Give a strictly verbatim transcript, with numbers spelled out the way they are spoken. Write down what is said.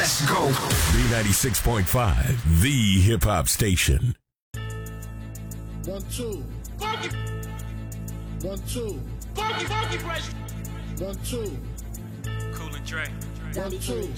Let's go. B ninety-six point five, the hip hop station. One, two. Funky. One, two. Funky, funky fresh. One, two. Cool and Dre. One, two.